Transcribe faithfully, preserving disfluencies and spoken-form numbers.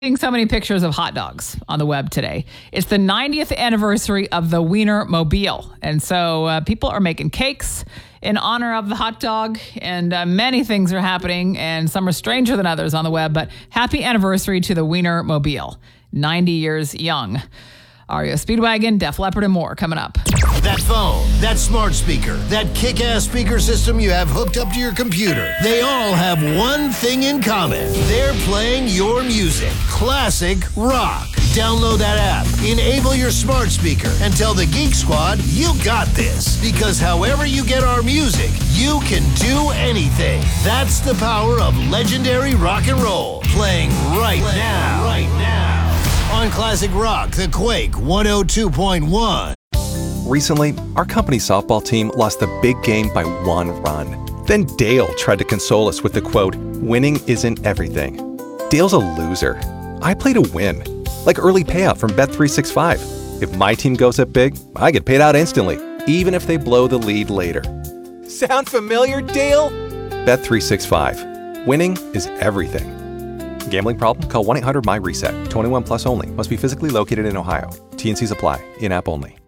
Seeing so many pictures of hot dogs on the web today. It's the ninetieth anniversary of the Wienermobile. And so uh, people are making cakes in honor of the hot dog, and uh, many things are happening, and some are stranger than others on the web. But happy anniversary to the Wienermobile, ninety years young. R E O Speedwagon, Def Leppard, and more coming up. That phone, that smart speaker, that kick-ass speaker system you have hooked up to your computer. They all have one thing in common. They're playing your music. Classic rock. Download that app, enable your smart speaker, and tell the Geek Squad you got this. Because however you get our music, you can do anything. That's the power of legendary rock and roll. Playing right playing now. Right now. On Classic Rock, The Quake one oh two point one. Recently, our company's softball team lost the big game by one run. Then Dale tried to console us with the quote, "Winning isn't everything." Dale's a loser. I play to win. Like early payout from Bet three sixty-five. If my team goes up big, I get paid out instantly, even if they blow the lead later. Sound familiar, Dale? Bet three sixty-five. Winning is everything. Gambling problem? Call one eight hundred M Y RESET. twenty-one plus only. Must be physically located in Ohio. T and Cs apply. In-app only.